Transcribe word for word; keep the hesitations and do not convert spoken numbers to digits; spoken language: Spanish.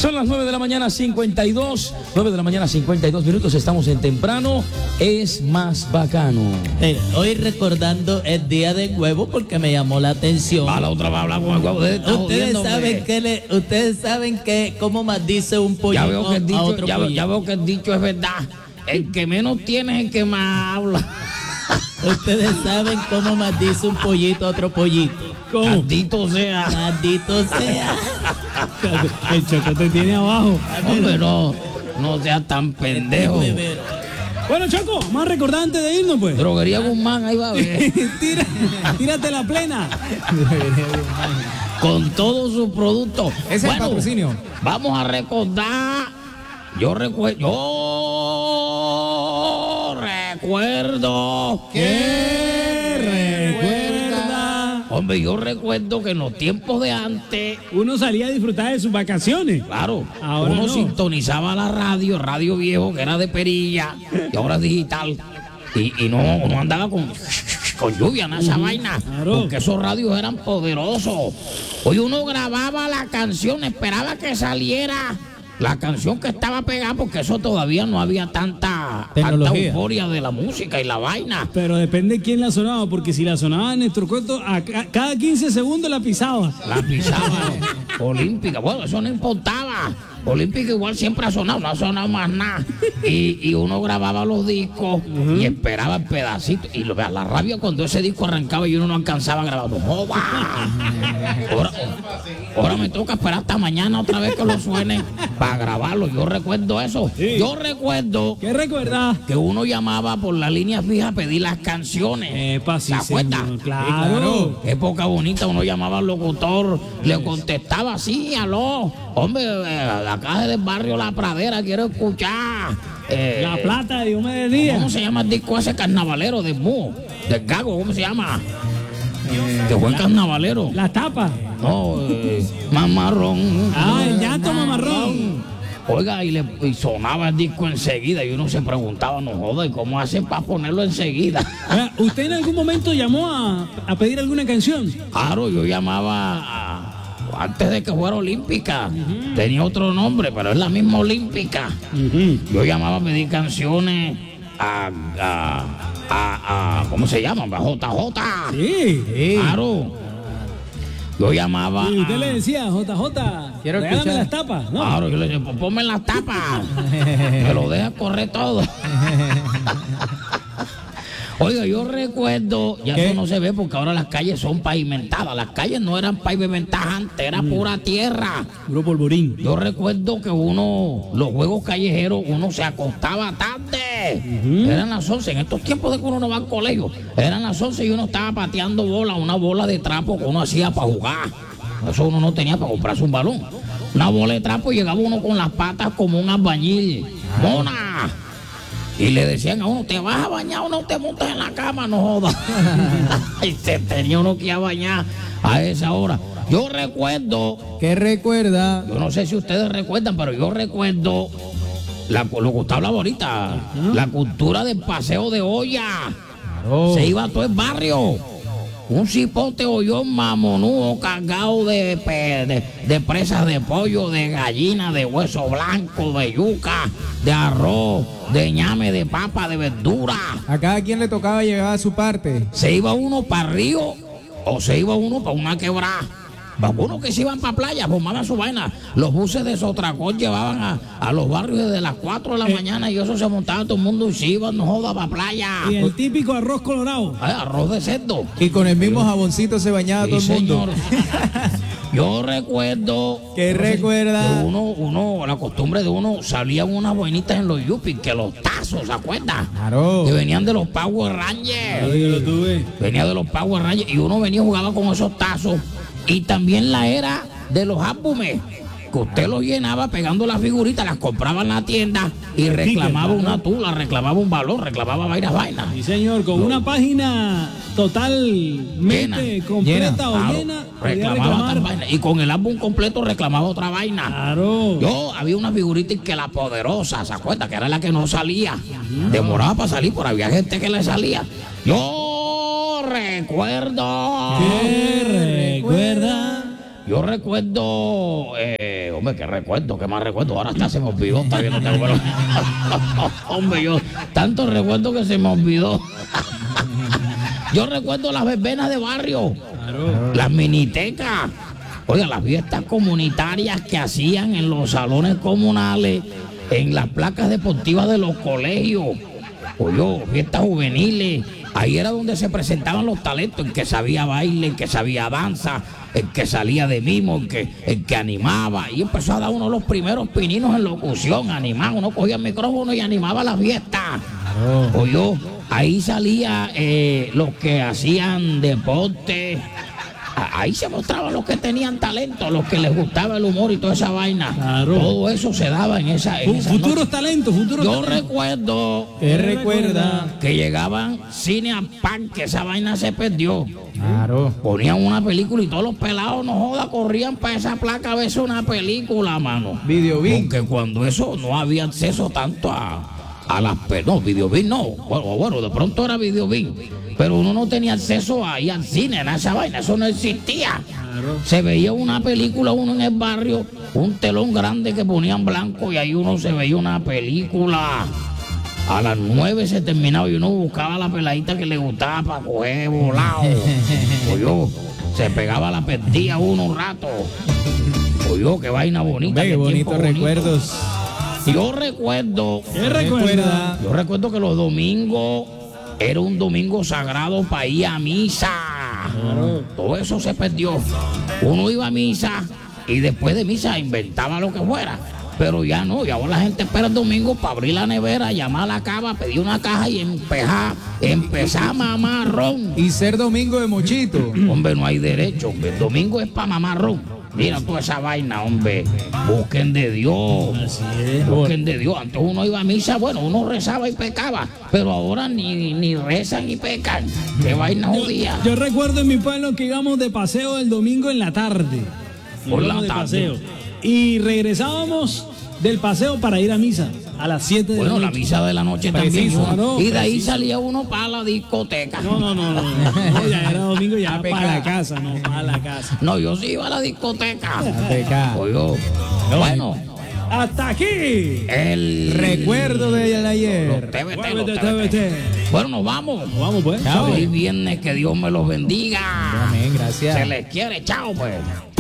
Son las nueve de la mañana, cincuenta y dos. nueve de la mañana, cincuenta y dos minutos. Estamos en temprano. Es más bacano. Eh, hoy recordando el día del huevo porque me llamó la atención. A la otra va a hablar con el huevo. De, ustedes saben que le, ustedes saben que cómo más dice un pollito ya veo que el dicho, a otro ya, pollito. ya veo que el dicho es verdad. El que menos tiene es el que más habla. Ustedes saben cómo más dice un pollito a otro pollito. ¿Cómo? Maldito sea. Maldito sea. El Choco te tiene abajo. Hombre, no, no seas tan pendejo. Bueno, Choco, más recordante de irnos, pues. Droguería Guzmán, ahí va a ver. Tira, tírate la plena. Con todos sus productos. Ese es el patrocinio. Vamos a recordar. Yo recuerdo. Yo recuerdo. ¿Qué recuerda? Hombre, yo recuerdo que en los tiempos de antes. Uno salía a disfrutar de sus vacaciones. Claro. Ahora uno no. sintonizaba la radio, radio viejo, que era de perilla, y ahora es digital. Y, y no, uno andaba con, con lluvia en esa uh, vaina. Claro. Porque esos radios eran poderosos. Hoy uno grababa la canción, esperaba que saliera la canción que estaba pegada, porque eso todavía no había tanta, tanta euforia de la música y la vaina. Pero depende de quién la sonaba, porque si la sonaba Néstor Cueto, a cada quince segundos la pisaba. La pisaba. Olímpica, bueno, eso no importaba. Olímpica igual siempre ha sonado, no ha sonado más nada. Y, y uno grababa los discos uh-huh. y esperaba el pedacito. Y lo, la rabia cuando ese disco arrancaba y uno no alcanzaba a grabarlo. ¡Joda! Ahora, ahora me toca esperar hasta mañana otra vez que lo suene para grabarlo. Yo recuerdo eso. Sí. Yo recuerdo. ¿Qué recuerdas? Que uno llamaba por la línea fija a pedir las canciones. Epa, sí, ¿te acuerdas? Claro. Sí, claro. Época bonita, uno llamaba al locutor, le contestaba así, aló. Hombre, eh, acá del barrio La Pradera, quiero escuchar. Eh, la Plata, Dios me bendiga. ¿Cómo se llama el disco ese carnavalero de Mu? Del Gago, ¿cómo se llama? Eh, que fue el carnavalero. La tapa. No, eh, Mamarrón. Ah, el llanto Mamarrón. Oiga, y, le, y sonaba el disco enseguida y uno se preguntaba, no joda, ¿y cómo hacen para ponerlo enseguida? ¿Usted en algún momento llamó a, a pedir alguna canción? Claro, yo llamaba a... Antes de que fuera olímpica, uh-huh. tenía otro nombre, pero es la misma olímpica. Uh-huh. Yo llamaba a pedir canciones a, a, a, a ¿cómo se llama? A J J. Sí, sí. Claro. Yo llamaba. Y usted a... le decía, J J, quiero escuchar las tapas, ¿no? Claro, yo le decía, pues ponme las tapas. Me lo deja correr todo. Oiga, yo recuerdo, ya ¿qué? Eso no se ve porque ahora las calles son pavimentadas. Las calles no eran pavimentadas antes, era mm. pura tierra. Puro polvorín. Yo recuerdo que uno, los juegos callejeros, uno se acostaba tarde. Uh-huh. Eran las once, en estos tiempos de que uno no va al colegio, eran las once y uno estaba pateando bola, una bola de trapo que uno hacía para jugar. Eso uno no tenía para comprarse un balón. Una bola de trapo y llegaba uno con las patas como un albañil. ¡Mona! Y le decían a uno, ¿te vas a bañar o no te montas en la cama? No jodas. Y se tenía uno que ir a bañar a esa hora. Yo recuerdo... ¿Qué recuerda? Yo no sé si ustedes recuerdan, pero yo recuerdo la, lo que usted hablaba ahorita, uh-huh. la cultura del paseo de olla. Claro. Se iba a todo el barrio. Un cipote hoyón mamonudo cargado de, de, de presas de pollo, de gallina, de hueso blanco, de yuca, de arroz, de ñame, de papa, de verdura. A cada quien le tocaba llegar a su parte. Se iba uno para río o se iba uno para una quebrada. Algunos que se iban para playa, formaban su vaina. Los buses de Sotracón llevaban a, a los barrios desde las cuatro de la eh. mañana y eso se montaba todo el mundo y se iban, no joda, para playa. Y el típico arroz colorado. Ay, arroz de cerdo. Y con el mismo jaboncito se bañaba sí, todo el señor. mundo. Yo recuerdo... ¿Qué recuerda? Uno, uno, la costumbre de uno, salían unas buenitas en los yuppies, que los tazos, ¿se acuerdan? Claro. Que venían de los Power Rangers. Claro, yo lo tuve. Venía de los Power Rangers y uno venía y jugaba con esos tazos. Y también la era de los álbumes, que usted los llenaba pegando las figuritas, las compraba en la tienda y reclamaba una tula, reclamaba un valor, reclamaba varias vainas. Sí, señor, con no. una página totalmente llena, completa llena, o claro, llena. Reclamaba vainas. Y con el álbum completo reclamaba otra vaina. Claro. Yo había una figurita que la poderosa, ¿se acuerda? Que era la que no salía. Demoraba para salir, pero había gente que le salía. Yo recuerdo. ¿Qué recuerda? Yo recuerdo, eh, hombre, qué recuerdo, qué más recuerdo. Ahora hasta se me olvidó, está bien, no tengo bueno. Hombre, yo, tanto recuerdo que se me olvidó. Yo recuerdo las verbenas de barrio, claro. Las minitecas, oiga, las fiestas comunitarias que hacían en los salones comunales, en las placas deportivas de los colegios, oye, fiestas juveniles. Ahí era donde se presentaban los talentos, el que sabía baile, el que sabía danza, el que salía de mimo, el que, el que animaba. Y empezó a dar uno de los primeros pininos en locución, animaba. Uno cogía el micrófono y animaba la fiesta. Oh. Oye, ahí salía eh, los que hacían deporte. Ahí se mostraban los que tenían talento, los que les gustaba el humor y toda esa vaina. Claro. Todo eso se daba en esa, en esa futuros talentos, futuros Yo talentos. recuerdo ¿Qué recuerda? Que llegaban Cine a Pan, que esa vaina se perdió. Claro. Ponían una película y todos los pelados, no joda, corrían para esa placa a ver una película, mano. Videobin. Porque cuando eso no había acceso tanto a, a las... No, Videobin no. Bueno, bueno, de pronto era Videobin. Pero uno no tenía acceso ahí al cine, a esa vaina, eso no existía. Claro. Se veía una película, uno en el barrio, un telón grande que ponían blanco y ahí uno se veía una película. A las nueve se terminaba y uno buscaba la peladita que le gustaba para coger volado. Oye, se pegaba la perdía uno un rato. Oye, qué vaina bonita. Qué bonitos recuerdos. Yo recuerdo... ¿Qué recuerda? Yo recuerdo que los domingos... Era un domingo sagrado para ir a misa. Claro. Todo eso se perdió. Uno iba a misa y después de misa inventaba lo que fuera. Pero ya no, y ahora la gente espera el domingo para abrir la nevera, llamar a la cava, pedir una caja y empezar, empezar a mamar ron. Y ser domingo de mochito. Hombre, no hay derecho, hombre. El domingo es para mamar ron. Mira toda esa vaina, hombre. Busquen de Dios. Así es. Busquen de Dios. Antes uno iba a misa, bueno, uno rezaba y pecaba. Pero ahora ni, ni rezan ni pecan. Qué vaina judía. Yo, yo recuerdo en mi pueblo que íbamos de paseo el domingo en la tarde. Por la de tarde. Paseo. Y regresábamos del paseo para ir a misa a las siete de bueno, la noche. noche. La misa de la noche preciso, también. Uno, no, y de ahí preciso. salía uno para la discoteca. No, no, no, no. no ya era domingo ya para la casa, no, para la casa. No, yo sí iba a la discoteca. Oye, no, bueno. Hasta aquí. El recuerdo del ayer. Los T V T, los T V T. Bueno, nos vamos. Nos vamos, pues. Chao. Feliz viernes, que Dios me los bendiga. Amén, gracias. Se les quiere, chao, pues.